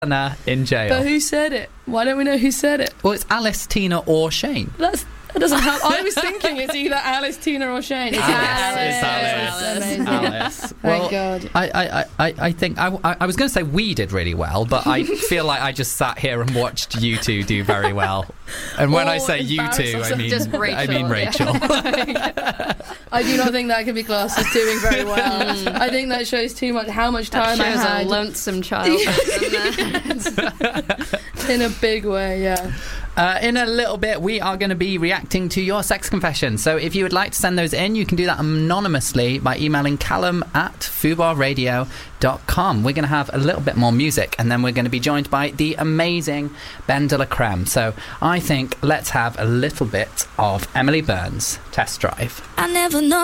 Anna in jail. But who said it? Why don't we know who said it? Well, it's Alice, Tina or Shane. That doesn't help. I was thinking it's either Alice, Tina or Shane. It's Alice. Well, Thank God. I think I was going to say we did really well, but I feel like I just sat here and watched you two do very well. And when I say you two, I mean just Rachel. I mean Rachel. I do not think that can be classed as doing very well. I think that shows too much how much time I That shows had. a lonesome childhood, In a big way, yeah. In a little bit, we are going to be reacting to your sex confessions. So if you would like to send those in, you can do that anonymously by emailing callum@fubarradio.com. We're going to have a little bit more music, and then we're going to be joined by the amazing Ben de la Creme. So I think let's have a little bit of Emily Burns' Test Drive. I never know.